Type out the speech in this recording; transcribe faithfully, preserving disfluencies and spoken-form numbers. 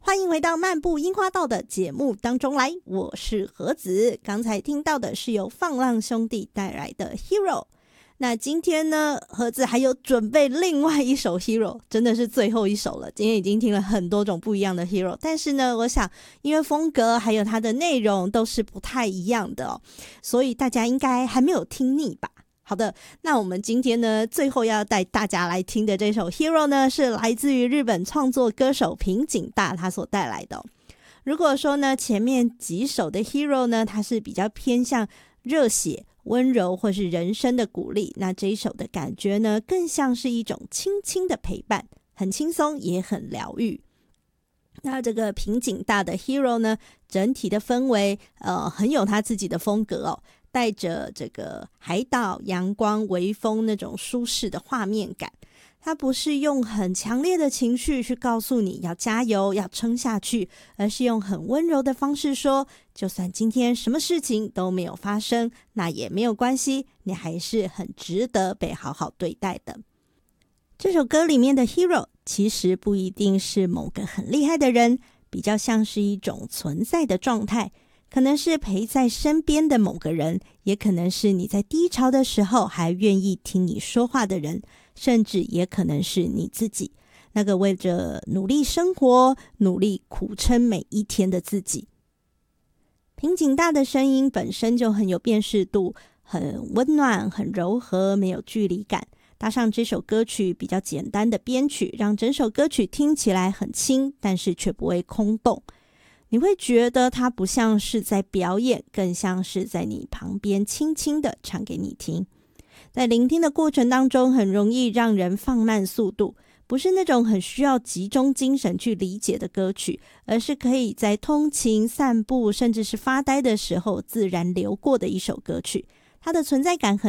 欢迎回到漫步樱花道的节目当中来，我是何子。刚才听到的是由放浪兄弟带来的 Hero。 那今天呢，何子还有准备另外一首 Hero， 真的是最后一首了。今天已经听了很多种不一样的 Hero， 但是呢，我想因为风格还有它的内容都是不太一样的哦，所以大家应该还没有听腻吧。好的，那我们今天呢，最后要带大家来听的这首 Hero 呢，是来自于日本创作歌手平井大他所带来的哦。如果说呢，前面几首的 Hero 呢，它是比较偏向热血、温柔或是人生的鼓励，那这一首的感觉呢，更像是一种轻轻的陪伴，很轻松也很疗愈。那这个平井大的 Hero 呢，整体的氛围呃很有他自己的风格哦，带着这个海岛、阳光、微风那种舒适的画面感。它不是用很强烈的情绪去告诉你要加油、要撑下去，而是用很温柔的方式说，就算今天什么事情都没有发生，那也没有关系，你还是很值得被好好对待的。这首歌里面的 Hero 其实不一定是某个很厉害的人，比较像是一种存在的状态，可能是陪在身边的某个人，也可能是你在低潮的时候还愿意听你说话的人，甚至也可能是你自己，那个为着努力生活、努力苦撑每一天的自己。平井大的声音本身就很有辨识度，很温暖、很柔和，没有距离感。搭上这首歌曲比较简单的编曲，让整首歌曲听起来很轻，但是却不会空洞。你会觉得它不像是在表演，更像是在你旁边轻轻的唱给你听。在聆听的过程当中，很容易让人放慢速度，不是那种很需要集中精神去理解的歌曲，而是可以在通勤、散步，甚至是发呆的时候自然流过的一首歌曲。它的存在感很